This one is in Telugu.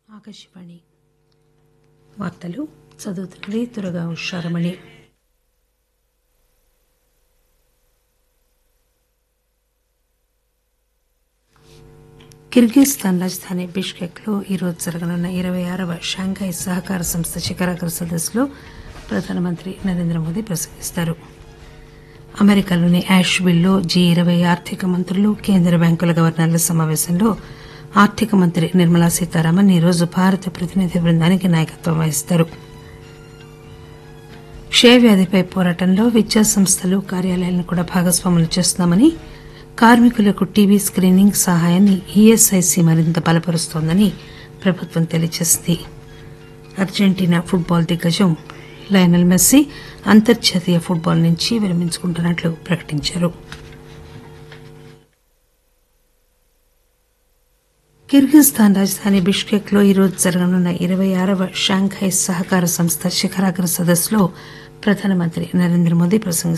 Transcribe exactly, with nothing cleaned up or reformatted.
ఆకాశవాణి వార్తలు చదువుతున్నది దుర్గా ఉషారమణి. కిర్గిస్థాన్ రాజధాని బిష్కెక్ లో ఈరోజు జరగనున్న ఇరవై ఆరవ షాంఘై సహకార సంస్థ శిఖరాగ్ర సదస్సులో ప్రధానమంత్రి నరేంద్ర మోదీ ప్రసంగిస్తారు. అమెరికాలోని యాష్విల్లో జీ ఇరవై ఆర్థిక మంత్రులు కేంద్ర బ్యాంకుల గవర్నర్ల సమావేశంలో ఆర్థిక మంత్రి నిర్మలా సీతారామన్ ఈరోజు భారత ప్రతినిధి బృందానికి నాయకత్వం వహిస్తారు. క్షయవ్యాధిపై పోరాటంలో విద్యా సంస్థలు కార్యాలయాలను కూడా భాగస్వాములు చేస్తున్నామని, కార్మికులకు టీబీ స్కీనింగ్ సహాయాన్ని ఈఎస్ఐసి మరింత బలపరుస్తోందని ప్రభుత్వం తెలియజేసింది. అర్జెంటీనా ఫుట్బాల్ దిగ్గజం లయనల్ మెస్సీ అంతర్జాతీయ ఫుట్బాల్ నుంచి విరమించుకుంటున్నట్లు ప్రకటించారు. కిర్గిస్థాన్ రాజధాని బిష్కెక్ లో ఈరోజు జరగనున్న ఇరవై ఆరవ షాంఘై సహకార సంస్థ శిఖరాగ్ర సదస్సులో ప్రధానమంత్రి నరేంద్ర మోదీ ప్రసంగిస్తారు.